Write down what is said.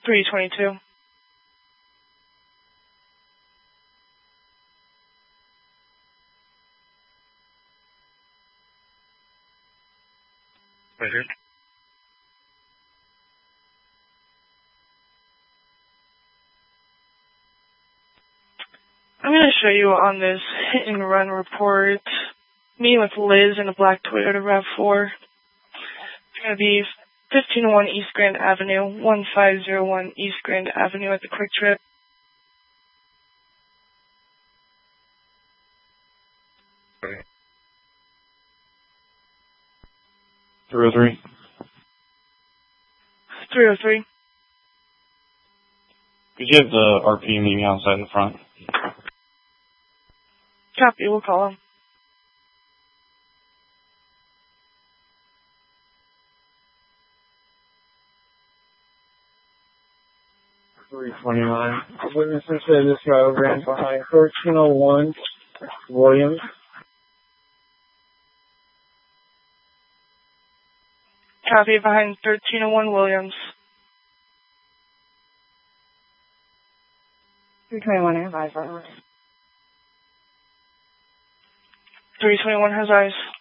322. Right here. I'm going to show you on this hit and run report, me with Liz in a black Toyota RAV4. It's going to be 1501 East Grand Avenue, 1501 East Grand Avenue at the Quick Trip. Okay. 303. 303. Could you have the RP meeting outside the front? Copy, we'll call him. .329. Witnesses say this driver ran behind 1301 Williams. Copy, behind 1301 Williams. 321 has eyes on it. 321 has eyes.